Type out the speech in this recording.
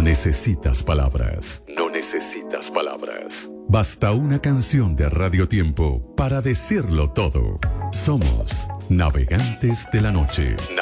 necesitas palabras. No necesitas palabras. Basta una canción de Radio Tiempo para decirlo todo. Somos Navegantes de la Noche.